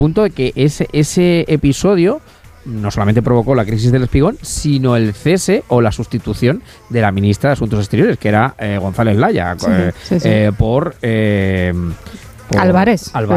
punto de que ese episodio no solamente provocó la crisis del Espigón, sino el cese o la sustitución de la ministra de Asuntos Exteriores, que era González Laya, Sí. por Álvarez.